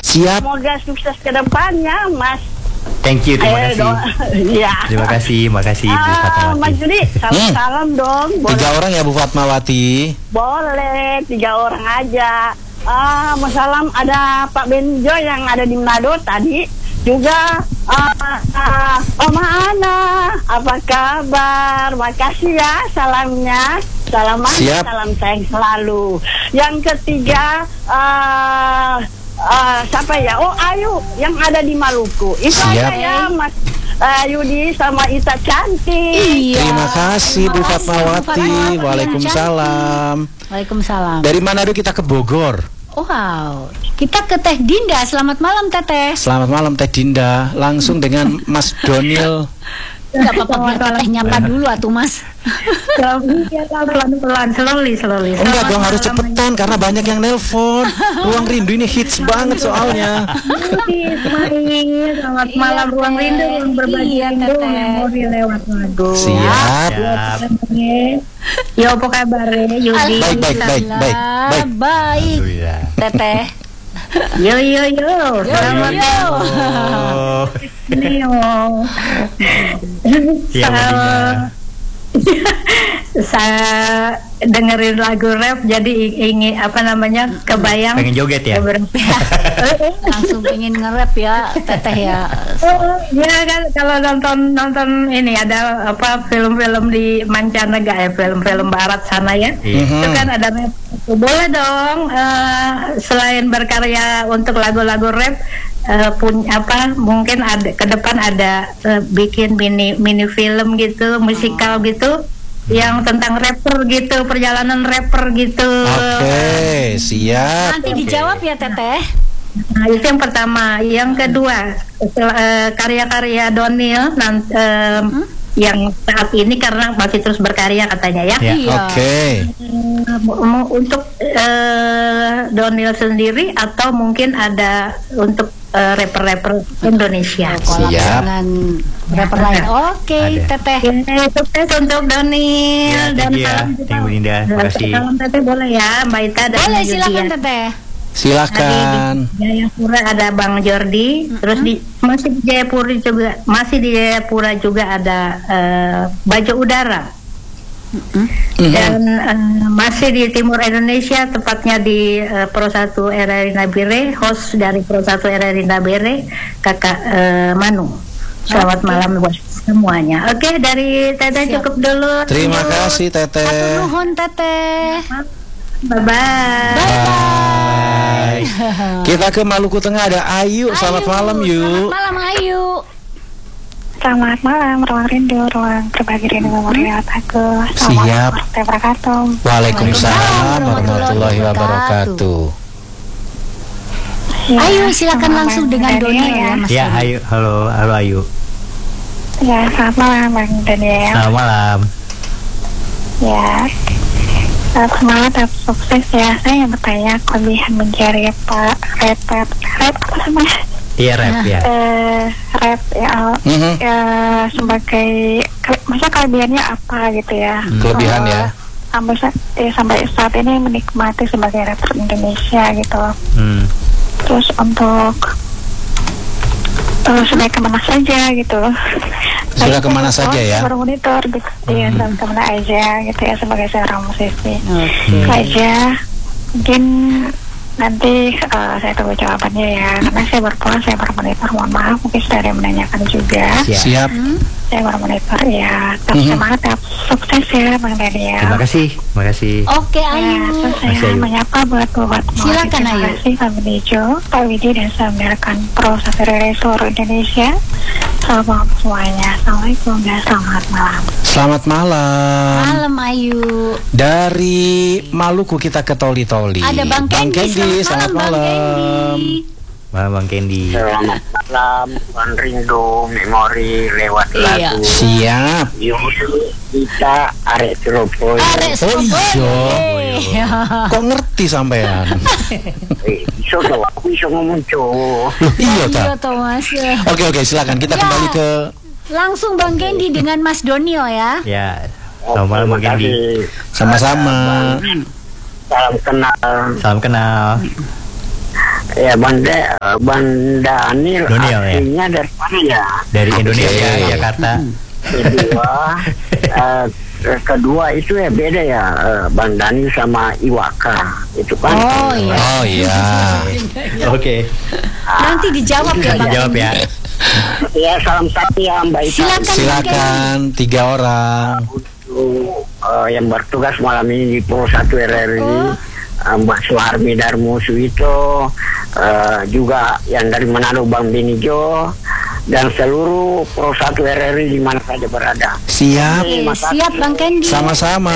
Siap. Semoga sukses ke depannya, Mas. Thank you, terima kasih. Ya. Terima kasih Bu Fatmawati. Mas Judi, salam dong. Boleh? 3 orang ya Bu Fatmawati? Boleh, 3 orang aja. Mas salam ada Pak Benjo yang ada di Manado tadi. Juga Oma Ana, apa kabar? Makasih ya salamnya. Salam manis, salam sayang selalu. Yang ketiga siapa ya? Oh, Ayu yang ada di Maluku. Itu aja ya, Mas Yudi sama Ita cantik. Iya. Terima kasih Bu Fatmawati. Waalaikumsalam. Waalaikumsalam. Dari Manado kita ke Bogor. Wow, kita ke Teh Dinda. Selamat malam Teteh. Selamat malam Teh Dinda. Langsung dengan Mas Donil. Gak apa-apa, biar Teteh nyapa dulu atuh Mas. Pelan-pelan, slowly. Enggak dong, harus cepetan karena banyak yang nelpon. Ruang Rindu ini hits banget soalnya. Selamat malam Ruang Rindu, ruang berbagi rindu, memori lewat lagu. Siap. Yo, apa kabar Yudi? Baik. Teteh. Yo. Selamat saya dengerin lagu rap jadi ingin kebayang pengen joget ya. Langsung pengen nge-rap ya Teteh ya. Ya kan kalau nonton ini ada film-film di mancanegara ya, film-film barat sana ya. Itu kan ada rap. Boleh dong selain berkarya untuk lagu-lagu rap mungkin ada ke depan ada bikin mini film gitu, musikal gitu yang tentang rapper gitu, perjalanan rapper gitu. Oke, siap. Nanti dijawab ya Teteh. Nah, itu yang pertama. Yang kedua, karya-karya Donil yang saat ini karena masih terus berkarya katanya ya. Oke. Untuk Donil sendiri atau mungkin ada untuk rapper-rapper Indonesia. Siap. Dengan rapper lain. Oke, Teteh. Sukses untuk Donil dan Ibu Dinda. Terima kasih. Salam Teteh boleh ya, Mbak Ita dan Boleh, silakan Teteh. Silakan. Di Jayapura ada Bang Jordi, terus masih di Jayapura juga ada Bajo Udara. Dan masih di timur Indonesia, tepatnya di Pro 1 RRI Nabire, host dari Pro 1 RRI Nabire, Kakak Manu. Selamat malam buat semuanya. Oke, dari Teteh cukup dulu. Terima kasih Teteh. Nuhun Teteh. Bye-bye. Kita ke Maluku Tengah ada Ayu. Selamat malam Yu. Selamat malam Ayu. Selamat malam, Ruang Rindu, ruang berbagi rindu memori aku. Siap. Waalaikumsalam warahmatullahi wabarakatuh. Ayu, silakan langsung dengan Donil ya Mas. Ya, Ayu. Halo Ayu. Ya, selamat malam Bang Daniel. Selamat malam. Ya, semangat dan sukses ya. Saya yang bertanya kelebihan menjadi rap apa namanya? Iya rap ya. Rap ya, sebagai masa kelebihannya apa gitu ya? Kelebihan ya. Sampai saat ini menikmati sebagai rapper Indonesia gitu. Terus untuk sudah kemana saja gitu. Sudah kemana saja ya? Bermonitor gitu, ya kemana aja gitu ya sebagai seorang musisi. Aja mungkin nanti saya tunggu jawabannya ya, karena saya berpulang, saya bermonitor, mohon maaf mungkin sudah ada yang menanyakan juga. Siap. Saya bermonitor ya, tetap semangat, tetap sukses ya Bang Daniel. Terima kasih. Oke Ayu. Saya menyapa buat silakan Ayu. Terima kasih Pak Benejo, Pak Widi dan saya mendengarkan Pro 1 RRI seluruh Indonesia. Selamat malam semuanya. Assalamualaikum dan selamat malam. Selamat malam. Malam Ayu. Dari Maluku kita ke Toli-Toli. Ada Bang Kendi. Selamat malam. Malam Bang Kendi. Selamat malam, Ruang Rindu, memori lewat lagu. Siap. Kita arek Surabaya. Iya. Kok ngerti sampean? Iso dong, aku iso ngomong Jawa. Iya toh Mas. Oke, silakan kita kembali ke langsung Bang Kendi dengan Mas Donil ya. Ya. Selamat malam Bang Kendi. Sama-sama. Salam kenal. Ya Bandanil Doniel, ya? aslinya dari mana ya? Dari Indonesia, Jakarta. Kedua itu ya beda ya, Bang Dani sama Iwaka itu kan. Oh iya. Oh iya. Oke. Nanti dijawab ya Bang. Dijawab ya. Ya salam satu ya Mbak Ita. Silakan 3 orang. Untuk yang bertugas malam ini di Pro 1 RRI, Mbak Suharmi Darmo Suito, juga yang dari Manado Bang Benijo, dan seluruh Pro 1 RRI di mana saja berada. Siap. Siap Bang Kendi. Sama-sama.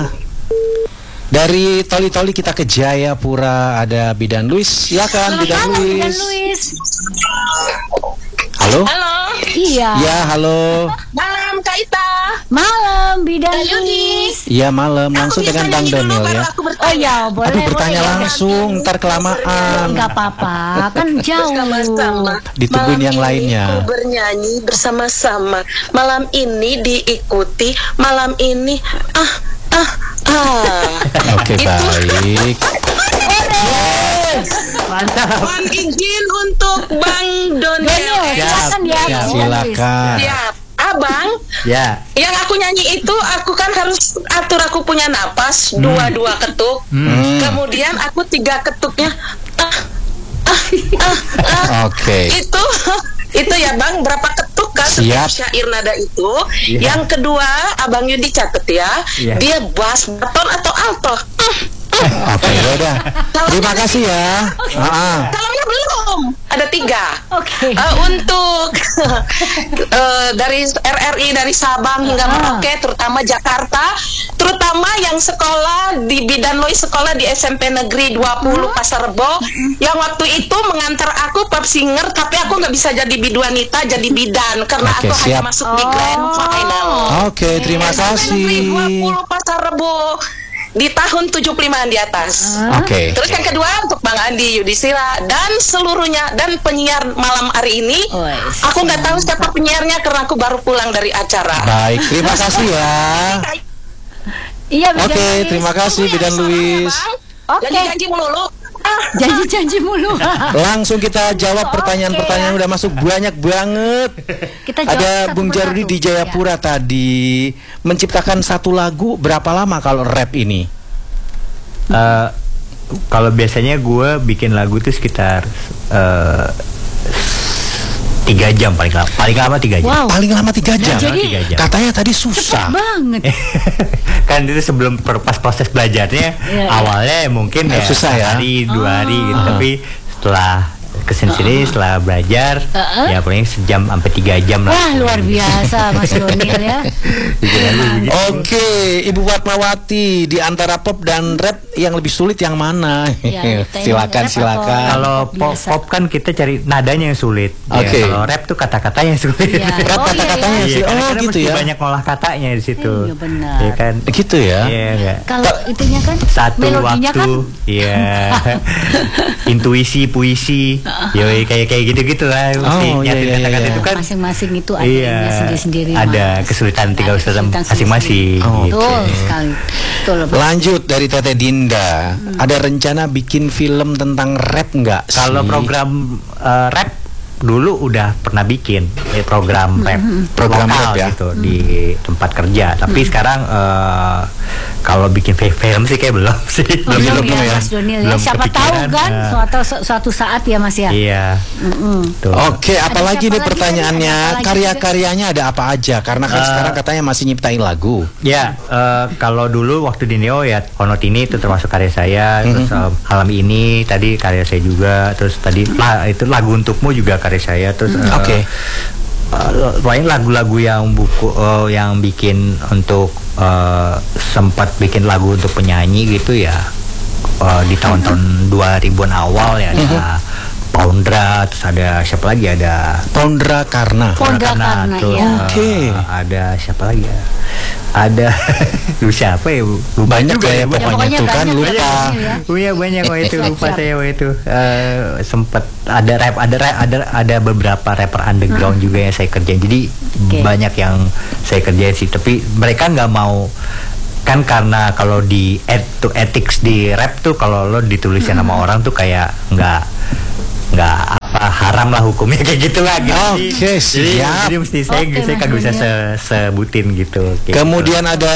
Dari Toli-Toli kita ke Jayapura, ada Bidan Luis. Silakan Bidan Halo Bidan Luis. Luis. Halo? Halo, Iya. Ya, halo. malam Kak Ita. Malam Bidan Kak Yudi. Luis. Iya, malam. Langsung Aku dengan bisa Bang nyanyi dulu, Donil baru ya. aku bertanya. Oh ya, boleh. Aduh, bertanya boleh. langsung, ntar kelamaan. Enggak apa-apa, kan jauh. Bersama-sama. Ditungguin yang Malam lainnya. ini ku bernyanyi bersama-sama. Malam ini diikuti. Malam ini Oke, Itu. baik. Mohon izin untuk Bang Donil, Donil. silakan ya. Siap. Bidan Luis. Silakan. Siap. Abang, Ya. yang aku nyanyi itu aku kan harus atur, aku punya napas 2 ketuk. Kemudian aku 3 ketuknya. Oke. Itu ya Bang, berapa ketuk kan Siap. setiap syair nada itu. Iya. Yang kedua, Abang Yudi catet ya. Iya. Dia bass, baton atau alto. Oke, ya udah. Terima kasih ya. Kalaunya belum, ada 3. Oke. Untuk dari RRI, dari Sabang hingga Merauke, terutama Jakarta, terutama yang sekolah di Bidan Lois, sekolah di SMP Negeri 20 Pasar Rebo, yang waktu itu mengantar aku pop singer, tapi aku nggak bisa jadi biduanita, jadi bidan karena Oke, aku siap. hanya masuk di grand final. Oke, terima SMP Negeri kasih. 20 Pasar Rebo di tahun 75-an di atas. Oke. Terus yang kedua untuk Bang Andi Yudhistira dan seluruhnya dan penyiar malam hari ini. Wes. Aku nggak tahu siapa penyiarnya karena aku baru pulang dari acara. Baik, terima kasih ya. Iya Bidan Oke, Luis. terima kasih Bidan Luis. Oke. Janji melulu. Janji-janji mulu. Langsung kita jawab pertanyaan-pertanyaan udah masuk banyak banget. Kita jawab Ada satu Bung Jarudi persatu. di Jayapura tadi menciptakan satu lagu berapa lama kalau rap ini? Kalau biasanya gue bikin lagu tuh sekitar 3 jam paling lama 3 jam. Wow. Paling lama 3 jam. jadi 3 jam. Katanya tadi susah. Banget. Kan itu sebelum pas proses belajarnya Iya. awalnya mungkin ya Susah ya. sehari 2 hari gitu, tapi setelah kesini setelah belajar ya paling sejam sampai 3 jam lah. Wah, luar biasa Mas Donil ya. Oke, Ibu Fatmawati, di antara pop dan rap yang lebih sulit yang mana? Ya, kita ini silakan, rap silakan. Kalau Pop pop, biasa. pop kan kita cari nadanya yang sulit. Oke. Ya, kalau rap tuh kata-katanya yang sulit. Iya. Rap Oh, kata-katanya iya, sih. Karena Oh, kita gitu mesti ya. banyak ngolah katanya di situ. Iya, benar. Iya kan? Gitu ya. Iya enggak. Kalau itunya kan Satu melodinya waktu, kan iya. Intuisi, puisi, yoi kayak gitu-gitu lah. Mesti Oh, iya, nyatin iya, kata-kata iya. itu kan. masing-masing itu ada Iya, ininya sendiri-sendiri. ada Mas. kesulitan tinggal Ada kesulitan kesulitan masing-masing. Oh, gitu. Betul sekali. Betul. Lanjut dari Tete Dinda. Ada rencana bikin film tentang rap nggak sih? Kalau program rap dulu udah pernah bikin program rap, Program lokal rap ya? gitu di tempat kerja. Tapi sekarang kalau bikin film sih kayak belum sih. Belum belum ya, ya. Mas Donil ya. Belum Siapa tahu kepikiran, kan suatu saat ya Mas ya. Iya. Tuh. Oke, apalagi siapa nih lagi pertanyaannya? tadi? Ada apa lagi? Karya-karyanya ada apa aja? Karena kan sekarang katanya masih nyiptain lagu. Ya, kalau dulu waktu di Neo ya Honot ini itu termasuk karya saya, terus Malam ini tadi karya saya juga, terus tadi itu Lagu Untukmu juga karya saya, terus Oke. paling lagu-lagu yang bikin untuk sempat bikin lagu untuk penyanyi gitu ya di tahun-tahun 2000-an awal ya ada Poundra, terus ada siapa lagi, ada Pondra Karna. Pondra Karna, terus, ya. Oke. ada siapa lagi ya, ada siapa ya, lupa Banyak juga ya, banyak. pokoknya tuh kan banyak lupa. ya. Iya banyak waktu itu, lupa Siap. saya waktu itu. Sempet ada rap, ada beberapa rapper underground juga yang saya kerjain. Jadi Oke. banyak yang saya kerjain sih, tapi mereka nggak mau kan karena kalau di ethics di rap tuh kalau lo ditulisin sama orang tuh kayak nggak apa haram lah hukumnya kayak gitu lah gitu. Oke, siap. Jadi mesti saya kagak bisa sebutin gitu. Kemudian ada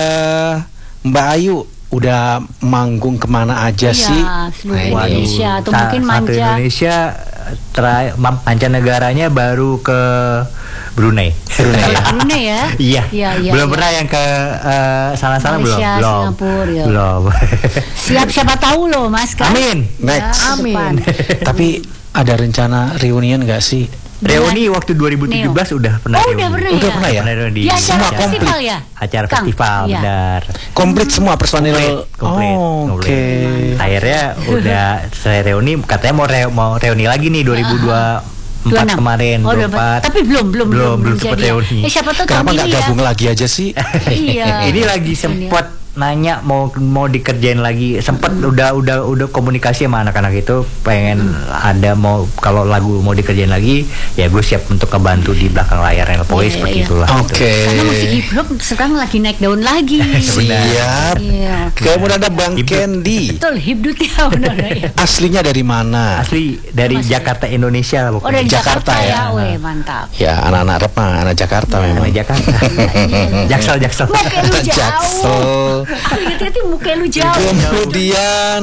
Mbak Ayu, udah manggung kemana aja sih? Seluruh Indonesia atau mungkin satu manja. Indonesia mancanegaranya baru ke Brunei. Brunei ya? Iya. Belum iya. pernah yang ke sana-sana belum. Malaysia, Singapura, ya. Belum. Siapa tahu loh Mas kan? Amin. Next. Ya, amin. Tapi ada rencana reunian nggak sih? Reuni waktu 2017 udah pernah. Oh, udah pernah ya? Udah pernah ya? Pernah reuni. Di acara Semua festival ya? Acara Kang? festival, Iya. benar. Komplit semua personil. Komplit. Oke. Akhirnya udah saya reuni, katanya mau reuni lagi nih 2024 kemarin. Oh, 24. tapi belum sempat jadi. reuni. Siapa tahu Kenapa tahun nggak ini ya? gabung lagi aja sih? Iya. Ini lagi sempat nanya mau dikerjain lagi, sempat udah komunikasi sama anak-anak itu pengen ada mau kalau lagu mau dikerjain lagi ya gue siap untuk kebantu di belakang layar pokoknya seperti itulah. Oke. Karena musik hip hop sekarang lagi naik daun lagi. Siap. Iya. Kemudian ada Bang Candy. Betul, hibdut ya benar ya. Aslinya dari mana? Asli dari Jakarta Indonesia lah Oh, pokoknya. dari Jakarta Jakarta ya. ya. Weh, mantap. Ya, anak-anak rap mah anak Jakarta memang. Dari Jakarta. Jaksel. Muka lu jauh. Jaksel. Hati-hati muka lu jauh. Kemudian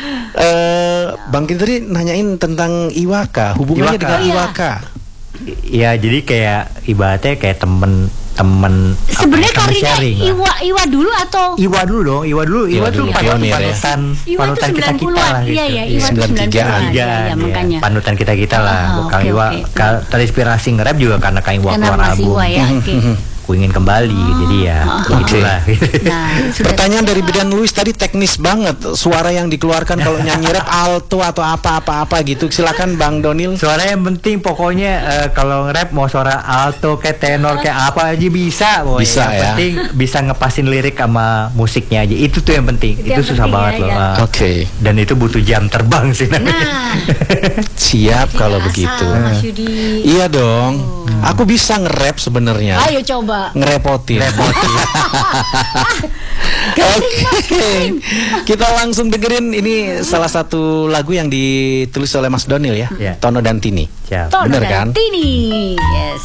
Bang Candy tadi nanyain tentang Iwaka, hubungannya Iwaka. dengan Oh, iya. Iwaka. Ya jadi kayak ibaratnya kayak temen Sebenarnya temen karirnya sharing lah. Iwa dulu atau Iwa dulu dong, Iwa dulu dulu, pionir ya. panutan Iwa tuh kita 90-an. lah gitu. Iya, iya, Iwa tuh 93-an. 93-an. Iya, iya, makanya. Panutan kita lah. Kang oke, Iwa oke. terinspirasi nge-rap juga karena Kang Iwa Karena keluar masih album. Iwa ya. Oke. Ku ingin kembali, jadi ya begitulah. Nah, sudah Pertanyaan dari Bidan Luis tadi teknis banget. Suara yang dikeluarkan kalau nyanyi rap alto atau apa gitu. Silakan Bang Donil. Suara yang penting pokoknya kalau nge-rap mau suara alto kayak tenor kayak apa aja bisa pokoknya. Bisa, yang ya. penting bisa ngepasin lirik sama musiknya aja. Itu tuh yang penting. Itu Itu yang susah penting banget ya, loh. ya. Oke. Dan itu butuh jam terbang sih namanya. Nah, Siap kalau biasa, begitu. Mas Yudi. Iya dong. Aku bisa nge-rap sebenarnya. Ayo coba. Ngerepotin. Oke. Kita langsung dengerin ini salah satu lagu yang ditulis oleh Mas Donil ya. Ya. Tono dan Tini. Siap. Tono Bener dan kan? Tini. Yes.